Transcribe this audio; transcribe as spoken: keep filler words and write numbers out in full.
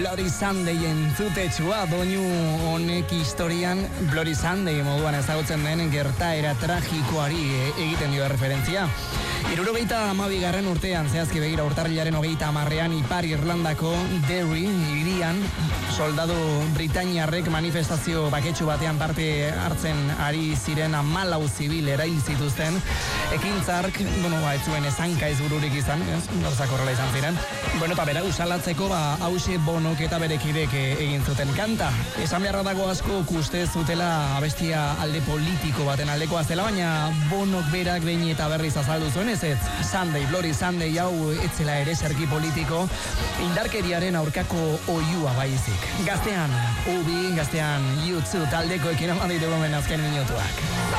Bloody Sunday entzutetsua doinu honek historian Bloody Sunday moduan ezagutzen den gertaera tragikoari egiten dio referentzia. Hirurogeita hamabigarren urtean, zehazki begira urtarrilaren hogeita hamarrean Ipar Irlandako Derry hirian soldadu britainiarrek manifestazio baketsu batean parte hartzen ari ziren hamalau zibil erail zituzten. Ekintzark, bueno, ba, ez zuen ezanka ez bururik izan, ez? Gauzak horrela izan ziren. Bueno, eta bera usalatzeko, ba, hause Bonok eta bere kidek egin zuten kanta. Esan beharra dago asko uste zutela abestia alde politiko baten aldekoa zela, baina Bonok berak behin eta berriz azaldu zuen ez ez. Sunday, Bloody Sunday hau etzela ere serki politiko, indarkeriaren aurkako oiua baizik. Gaztean, Ubi, gaztean U two taldeko ekin eman ditugu men azken minutuak.